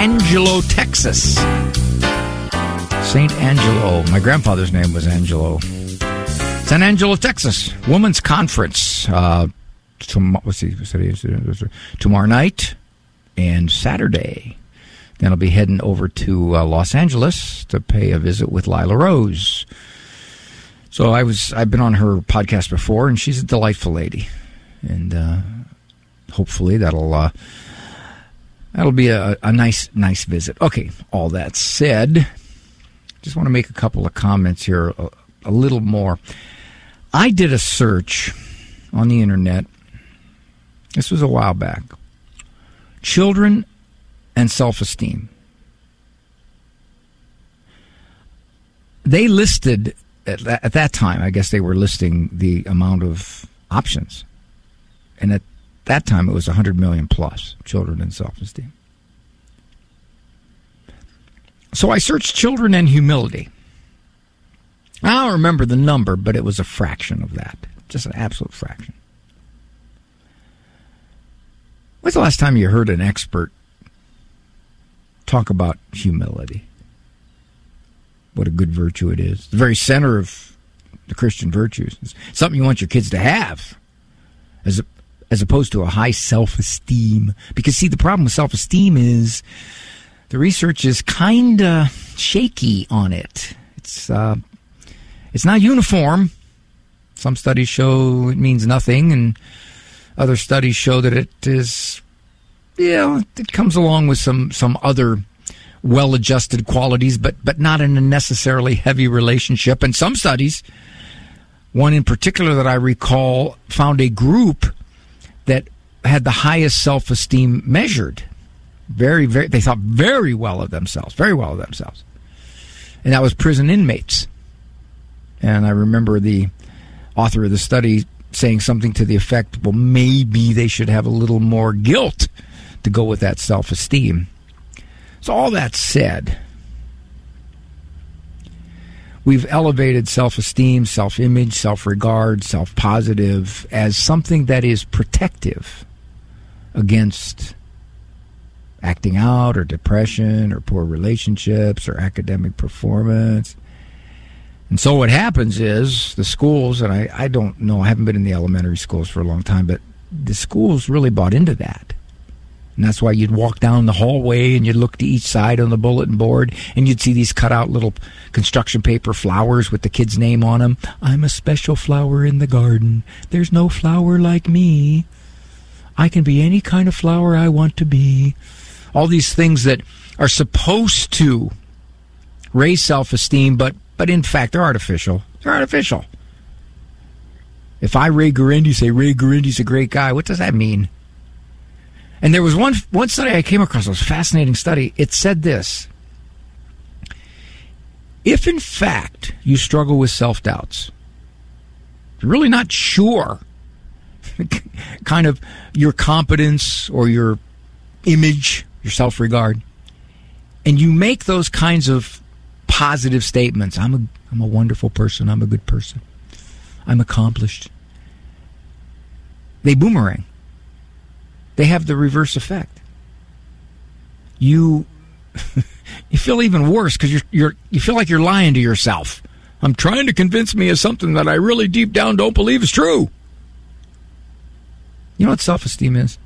Angelo, Texas. St. Angelo. My grandfather's name was Angelo. San Angelo, Texas. Women's Conference. Tomorrow night and Saturday. Then I'll be heading over to Los Angeles to pay a visit with Lila Rose. So I've been on her podcast before, and she's a delightful lady. And hopefully that'll be a nice visit. Okay, all that said, just want to make a couple of comments here, a little more. I did a search on the internet. This was a while back. Children and self-esteem. They listed, at that time, I guess they were listing the amount of options. And at that time, it was 100 million plus, children and self-esteem. So I searched children and humility. I don't remember the number, but it was a fraction of that. Just an absolute fraction. When's the last time you heard an expert talk about humility? What a good virtue it is. The very center of the Christian virtues. It's something you want your kids to have, as opposed to a high self-esteem. Because, see, the problem with self-esteem is the research is kind of shaky on it. It's not uniform. Some studies show it means nothing, and other studies show that it is, it comes along with some other well-adjusted qualities, but not in a necessarily heavy relationship. And some studies, one in particular that I recall, found a group that had the highest self-esteem measured. Very, very, they thought very well of themselves. And that was prison inmates. And I remember the author of the study saying something to the effect, well, maybe they should have a little more guilt to go with that self-esteem. So all that said, we've elevated self-esteem, self-image, self-regard, self-positive as something that is protective against acting out or depression or poor relationships or academic performance. And so what happens is the schools, and I don't know, I haven't been in the elementary schools for a long time, but the schools really bought into that. And that's why you'd walk down the hallway and you'd look to each side on the bulletin board and you'd see these cut out little construction paper flowers with the kid's name on them. I'm a special flower in the garden. There's no flower like me. I can be any kind of flower I want to be. All these things that are supposed to raise self-esteem, but in fact, they're artificial. They're artificial. If I, Ray Guarendi, say Ray Guarendi's a great guy, what does that mean? And there was one study I came across, it was a fascinating study. It said this: if in fact you struggle with self-doubts, you're really not sure kind of your competence or your image, your self-regard, and you make those kinds of positive statements, I'm a wonderful person, I'm a good person, I'm accomplished, they boomerang. They have the reverse effect. You feel even worse because you feel like you're lying to yourself. I'm trying to convince me of something that I really deep down don't believe is true. You know what self-esteem is?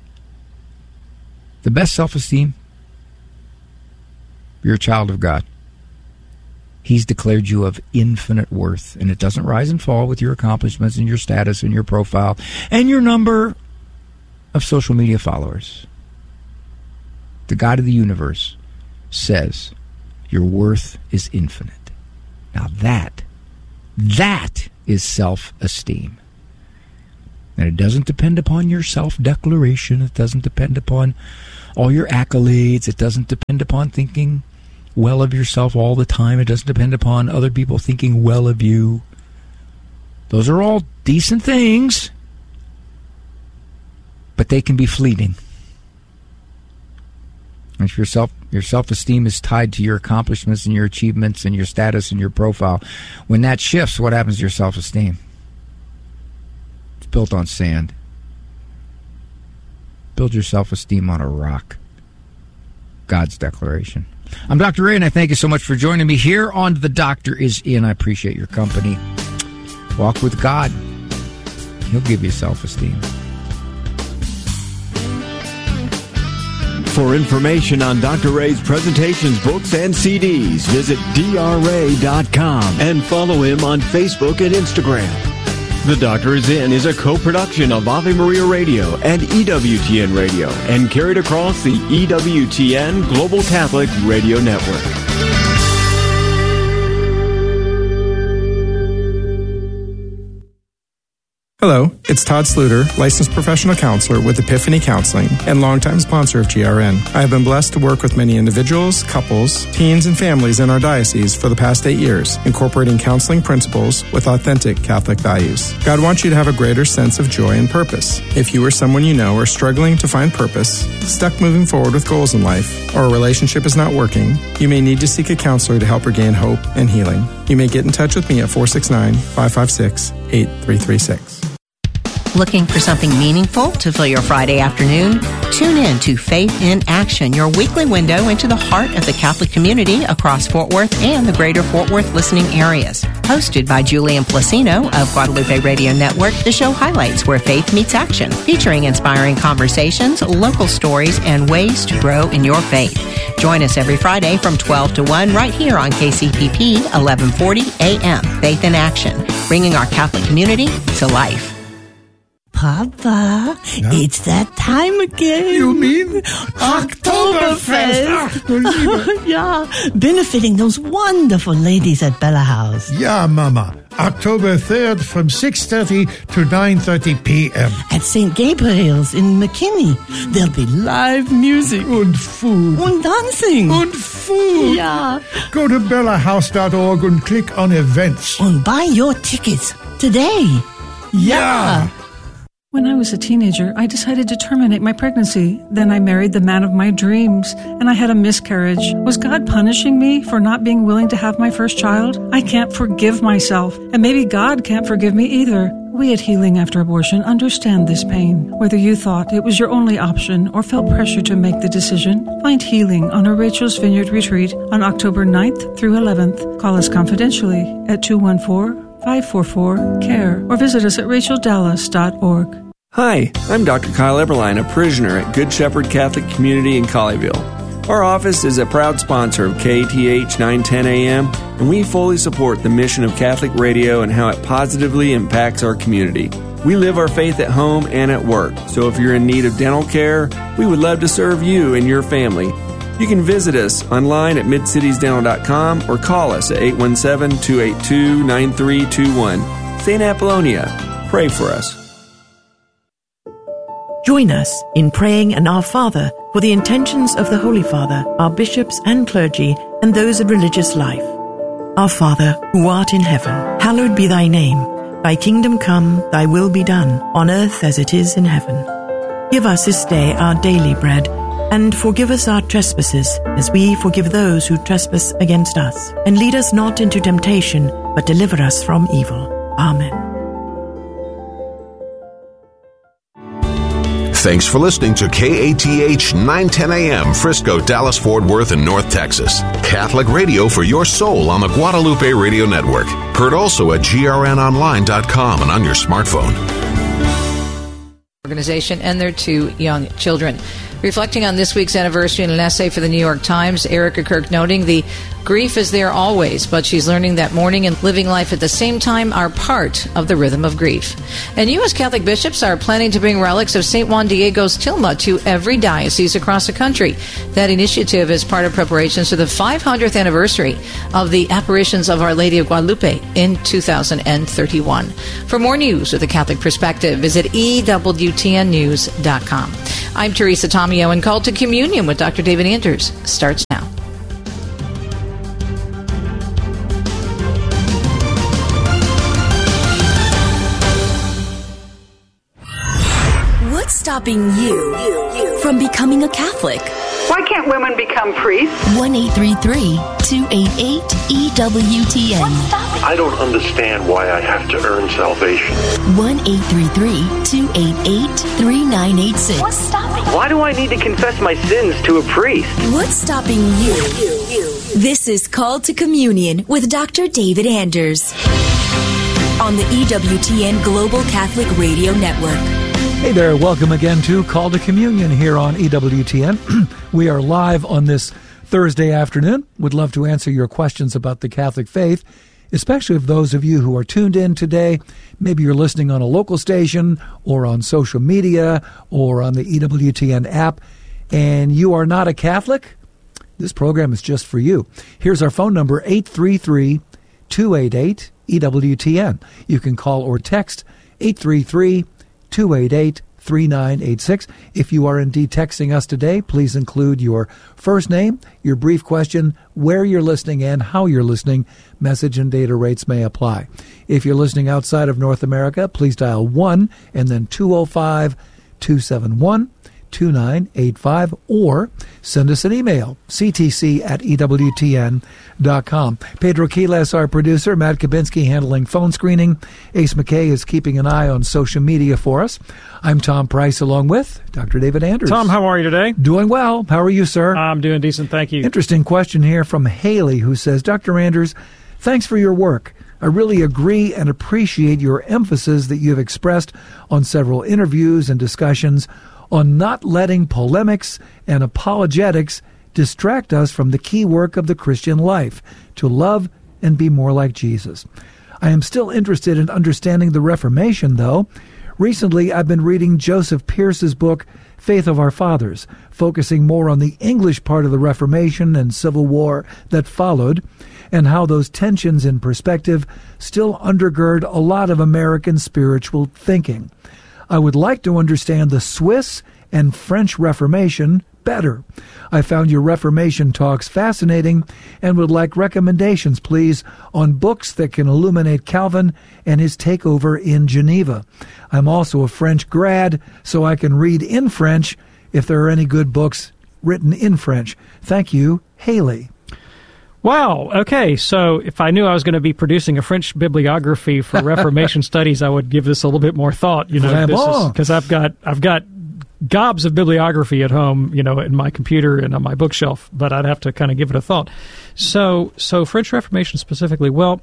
The best self-esteem? You're a child of God. He's declared you of infinite worth, and it doesn't rise and fall with your accomplishments and your status and your profile and your number of social media followers. The God of the universe says your worth is infinite. Now that is self-esteem. And it doesn't depend upon your self-declaration. It doesn't depend upon all your accolades. It doesn't depend upon thinking well of yourself all the time. It doesn't depend upon other people thinking well of you. Those are all decent things, but they can be fleeting. If your self-esteem is tied to your accomplishments and your achievements and your status and your profile, when that shifts, what happens to your self-esteem? It's built on sand. Build your self-esteem on a rock. God's declaration. I'm Dr. Ray, and I thank you so much for joining me here on The Doctor Is In. I appreciate your company. Walk with God. He'll give you self-esteem. For information on Dr. Ray's presentations, books, and CDs, visit drray.com and follow him on Facebook and Instagram. The Doctor Is In is a co-production of Ave Maria Radio and EWTN Radio and carried across the EWTN Global Catholic Radio Network. Hello, it's Todd Sluter, licensed professional counselor with Epiphany Counseling and longtime sponsor of GRN. I have been blessed to work with many individuals, couples, teens, and families in our diocese for the past 8 years, incorporating counseling principles with authentic Catholic values. God wants you to have a greater sense of joy and purpose. If you or someone you know are struggling to find purpose, stuck moving forward with goals in life, or a relationship is not working, you may need to seek a counselor to help regain hope and healing. You may get in touch with me at 469-556-8336. Looking for something meaningful to fill your Friday afternoon? Tune in to Faith in Action, your weekly window into the heart of the Catholic community across Fort Worth and the greater Fort Worth listening areas. Hosted by Julian Placino of Guadalupe Radio Network, the show highlights where faith meets action, featuring inspiring conversations, local stories, and ways to grow in your faith. Join us every Friday from 12 to 1 right here on KCPP 1140 AM. Faith in Action, bringing our Catholic community to life. Papa, it's that time again. You mean Oktoberfest? Yeah, benefiting those wonderful ladies at Bella House. Yeah, Mama. October 3rd from 6:30 to 9:30 p.m. At St. Gabriel's in McKinney. There'll be live music. And food. And dancing. And food. Yeah. Go to bellahouse.org and click on events. And buy your tickets today. Yeah. When I was a teenager, I decided to terminate my pregnancy. Then I married the man of my dreams, and I had a miscarriage. Was God punishing me for not being willing to have my first child? I can't forgive myself, and maybe God can't forgive me either. We at Healing After Abortion understand this pain. Whether you thought it was your only option or felt pressure to make the decision, find healing on a Rachel's Vineyard retreat on October 9th through 11th. Call us confidentially at 214-544-CARE or visit us at racheldallas.org. Hi, I'm Dr. Kyle Eberline, a parishioner at Good Shepherd Catholic Community in Colleyville. Our office is a proud sponsor of KATH 910 AM, and we fully support the mission of Catholic radio and how it positively impacts our community. We live our faith at home and at work, so if you're in need of dental care, we would love to serve you and your family. You can visit us online at midcitiesdental.com or call us at 817-282-9321. St. Apollonia, pray for us. Join us in praying an Our Father for the intentions of the Holy Father, our bishops and clergy, and those of religious life. Our Father, who art in heaven, hallowed be thy name. Thy kingdom come, thy will be done, on earth as it is in heaven. Give us this day our daily bread, and forgive us our trespasses, as we forgive those who trespass against us. And lead us not into temptation, but deliver us from evil. Amen. Thanks for listening to KATH 910 AM, Frisco, Dallas, Fort Worth, and North Texas. Catholic radio for your soul on the Guadalupe Radio Network. Heard also at grnonline.com and on your smartphone. Organization and their 2 young children. Reflecting on this week's anniversary in an essay for the New York Times, Erica Kirk noting the grief is there always, but she's learning that mourning and living life at the same time are part of the rhythm of grief. And U.S. Catholic bishops are planning to bring relics of St. Juan Diego's tilma to every diocese across the country. That initiative is part of preparations for the 500th anniversary of the apparitions of Our Lady of Guadalupe in 2031. For more news with a Catholic perspective, visit EWTNnews.com. I'm Teresa Tomeo, and Call to Communion with Dr. David Anders starts now. What's stopping you from becoming a Catholic? Why can't women become priests? 1-833-288-EWTN. I don't understand why I have to earn salvation. 1-833-288-3986. What's stopping? Why do I need to confess my sins to a priest? What's stopping you? This is Called to Communion with Dr. David Anders on the EWTN Global Catholic Radio Network. Hey there, welcome again to Call to Communion here on EWTN. We are live on this Thursday afternoon. Would love to answer your questions about the Catholic faith, especially if those of you who are tuned in today, maybe you're listening on a local station or on social media or on the EWTN app, and you are not a Catholic. This program is just for you. Here's our phone number, 833-288-EWTN. You can call or text 833-288-3986. If you are indeed texting us today, please include your first name, your brief question, where you're listening and how you're listening. Message and data rates may apply. If you're listening outside of North America, please dial 1 and then 205-271-2985 or send us an email, ctc@ewtn.com. Pedro Quiles, our producer, Matt Kabinski handling phone screening. Ace McKay is keeping an eye on social media for us. I'm Tom Price along with Dr. David Anders. Tom, how are you today? Doing well. How are you, sir? I'm doing decent, thank you. Interesting question here from Haley, who says, Dr. Anders, thanks for your work. I really agree and appreciate your emphasis that you have expressed on several interviews and discussions on not letting polemics and apologetics distract us from the key work of the Christian life, to love and be more like Jesus. I am still interested in understanding the Reformation, though. Recently, I've been reading Joseph Pierce's book, Faith of Our Fathers, focusing more on the English part of the Reformation and Civil War that followed, and how those tensions in perspective still undergird a lot of American spiritual thinking. I would like to understand the Swiss and French Reformation better. I found your Reformation talks fascinating and would like recommendations, please, on books that can illuminate Calvin and his takeover in Geneva. I'm also a French grad, so I can read in French if there are any good books written in French. Thank you, Haley. Wow. Okay. So if I knew I was going to be producing a French bibliography for Reformation studies, I would give this a little bit more thought. Because I've got gobs of bibliography at home, in my computer and on my bookshelf, but I'd have to kind of give it a thought. So French Reformation specifically. Well,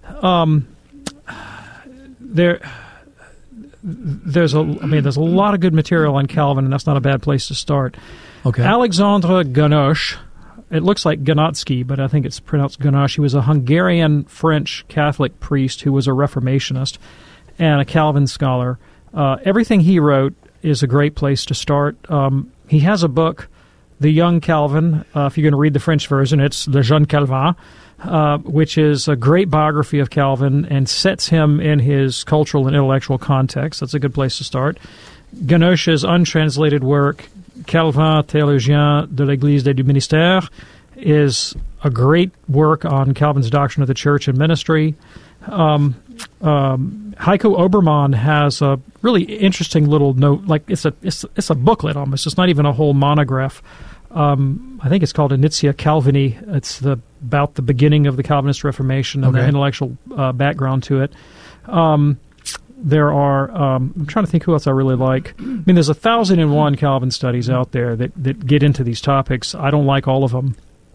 there's a lot of good material on Calvin, and that's not a bad place to start. Okay. Alexandre Ganoche. It looks like Ganotsky, but I think it's pronounced Ganoche. He was a Hungarian-French Catholic priest who was a Reformationist and a Calvin scholar. Everything he wrote is a great place to start. He has a book, The Young Calvin. If you're going to read the French version, it's Le Jeune Calvin, which is a great biography of Calvin and sets him in his cultural and intellectual context. That's a good place to start. Ganoche's untranslated work, Calvin, théologien de l'Église et du ministère, is a great work on Calvin's doctrine of the church and ministry. Heiko Obermann has a really interesting little note, like it's a booklet almost. It's not even a whole monograph. I think it's called Initia Calvini. It's about the beginning of the Calvinist Reformation and the intellectual background to it. There are, I'm trying to think who else I really like. There's 1,001 Calvin studies out there that get into these topics. I don't like all of them.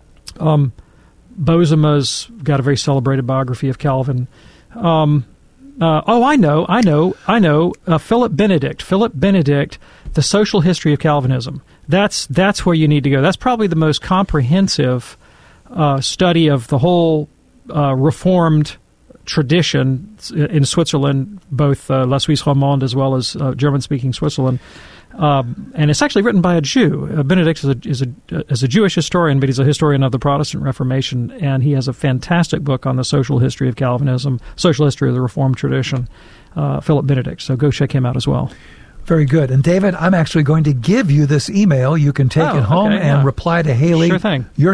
Bozema's got a very celebrated biography of Calvin. I know. Philip Benedict. Philip Benedict, The Social History of Calvinism. That's where you need to go. That's probably the most comprehensive study of the whole Reformed tradition in Switzerland, both La Suisse romande as well as German-speaking Switzerland, and it's actually written by a Jew. Benedict is a Jewish historian, but he's a historian of the Protestant Reformation, and he has a fantastic book on the social history of Calvinism, social history of the Reformed tradition. Philip Benedict. So go check him out as well. Very good. And David, I'm actually going to give you this email. You can take it home and reply to Haley. Sure thing. Your